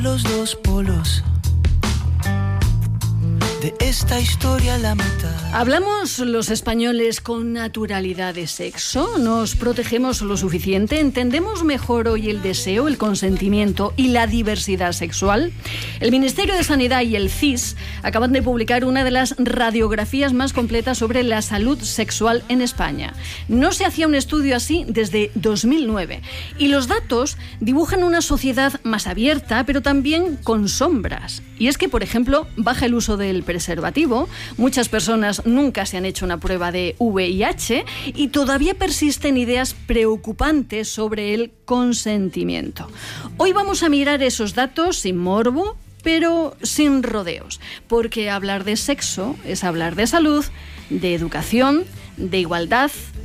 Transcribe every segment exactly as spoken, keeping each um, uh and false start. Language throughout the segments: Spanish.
Los dos polos de esta historia la mitad. ¿Hablamos los españoles con naturalidad de sexo? ¿Nos protegemos lo suficiente? ¿Entendemos mejor hoy el deseo, el consentimiento y la diversidad sexual? El Ministerio de Sanidad y el C I S acaban de publicar una de las radiografías más completas sobre la salud sexual en España. No se hacía un estudio así desde dos mil nueve. Y los datos dibujan una sociedad más abierta, pero también con sombras. Y es que, por ejemplo, baja el uso del preservativo, muchas personas nunca se han hecho una prueba de V I H y todavía persisten ideas preocupantes sobre el consentimiento. Hoy vamos a mirar esos datos sin morbo, pero sin rodeos, porque hablar de sexo es hablar de salud, de educación, de igualdad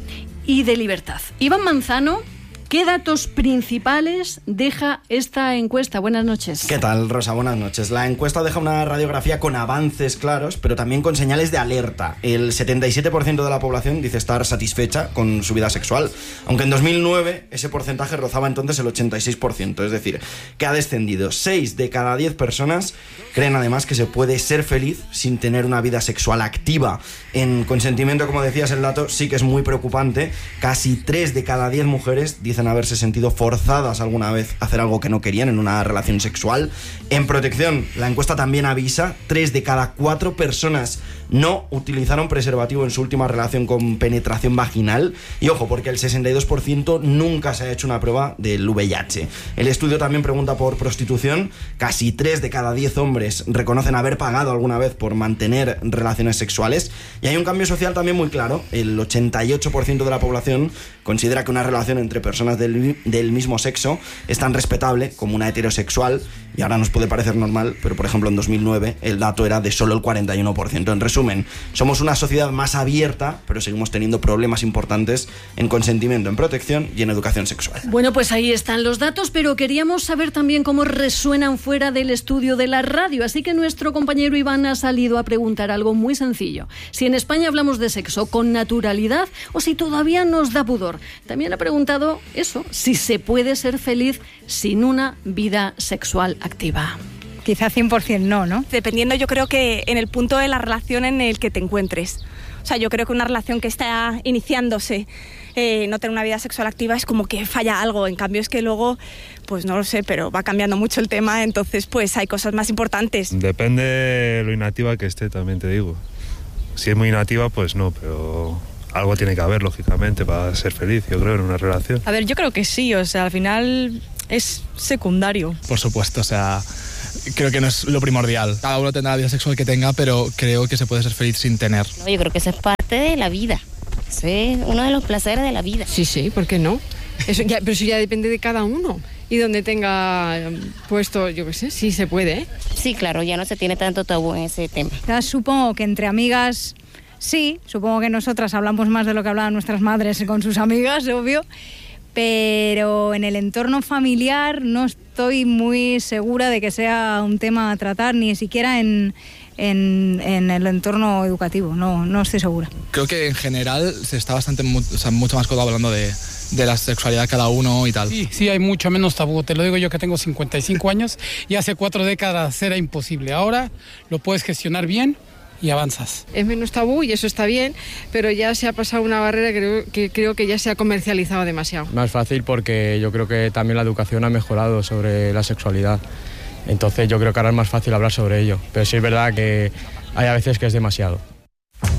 y de libertad. Iván Manzano, ¿qué datos principales deja esta encuesta? Buenas noches. ¿Qué tal, Rosa? Buenas noches. La encuesta deja una radiografía con avances claros, pero también con señales de alerta. El setenta y siete por ciento de la población dice estar satisfecha con su vida sexual, aunque en dos mil nueve ese porcentaje rozaba entonces el ochenta y seis por ciento, es decir, que ha descendido. seis de cada diez personas creen además que se puede ser feliz sin tener una vida sexual activa. En consentimiento, como decías, el dato sí que es muy preocupante. Casi tres de cada diez mujeres dicen dicen haberse sentido forzadas alguna vez a hacer algo que no querían en una relación sexual. En protección, la encuesta también avisa, tres de cada cuatro personas no utilizaron preservativo en su última relación con penetración vaginal. Y ojo, porque el sesenta y dos por ciento nunca se ha hecho una prueba del V I H. El estudio también pregunta por prostitución. Casi tres de cada diez hombres reconocen haber pagado alguna vez por mantener relaciones sexuales. Y hay un cambio social también muy claro. El ochenta y ocho por ciento de la población considera que una relación entre personas del, del mismo sexo es tan respetable como una heterosexual. Y ahora nos puede parecer normal, pero por ejemplo en dos mil nueve el dato era de solo el cuarenta y uno por ciento. En resumen, somos una sociedad más abierta, pero seguimos teniendo problemas importantes en consentimiento, en protección y en educación sexual. Bueno, pues ahí están los datos, pero queríamos saber también cómo resuenan fuera del estudio de la radio, así que nuestro compañero Iván ha salido a preguntar algo muy sencillo. Si en España hablamos de sexo con naturalidad o si todavía nos da pudor. También ha preguntado eso, si se puede ser feliz sin una vida sexual activa. Quizá cien por ciento no, ¿no? Dependiendo, yo creo que en el punto de la relación en el que te encuentres. O sea, yo creo que una relación que está iniciándose, eh, no tener una vida sexual activa es como que falla algo. En cambio es que luego, pues no lo sé, pero va cambiando mucho el tema, entonces pues hay cosas más importantes. Depende de lo inactiva que esté, también te digo. Si es muy inactiva, pues no, pero algo tiene que haber, lógicamente, para ser feliz, yo creo, en una relación. A ver, yo creo que sí, o sea, al final es secundario. Por supuesto, o sea, creo que no es lo primordial. Cada uno tendrá la vida sexual que tenga, pero creo que se puede ser feliz sin tener. No, yo creo que eso es parte de la vida. Eso es uno de los placeres de la vida. Sí, sí, ¿por qué no? Eso ya, pero eso ya depende de cada uno. Y donde tenga puesto, yo qué sé, sí se puede, ¿eh? Sí, claro, ya no se tiene tanto tabú en ese tema. Ya supongo que entre amigas, sí, supongo que nosotras hablamos más de lo que hablaban nuestras madres con sus amigas, obvio. Pero en el entorno familiar no estoy muy segura de que sea un tema a tratar, ni siquiera en, en, en el entorno educativo, no, no estoy segura. Creo que en general se está bastante, o sea, mucho más cómodo hablando de, de la sexualidad de cada uno y tal. Sí, sí, hay mucho menos tabú, te lo digo yo que tengo cincuenta y cinco años y hace cuatro décadas era imposible, ahora lo puedes gestionar bien y avanzas. Es menos tabú y eso está bien, pero ya se ha pasado una barrera que creo, que creo que ya se ha comercializado demasiado. Más fácil porque yo creo que también la educación ha mejorado sobre la sexualidad. Entonces yo creo que ahora es más fácil hablar sobre ello. Pero sí es verdad que hay a veces que es demasiado.